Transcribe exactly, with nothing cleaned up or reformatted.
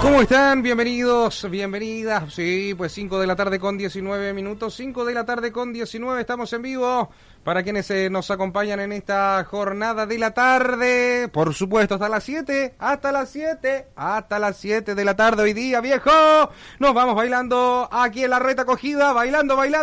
¿Cómo están? Bienvenidos, bienvenidas. Sí, pues cinco de la tarde con diecinueve minutos. cinco de la tarde con diecinueve. Estamos en vivo para quienes eh, nos acompañan en esta jornada de la tarde. Por supuesto, hasta las siete. Hasta las siete. Hasta las siete de la tarde hoy día, viejo. Nos vamos bailando aquí en la reta cogida. Bailando, bailando.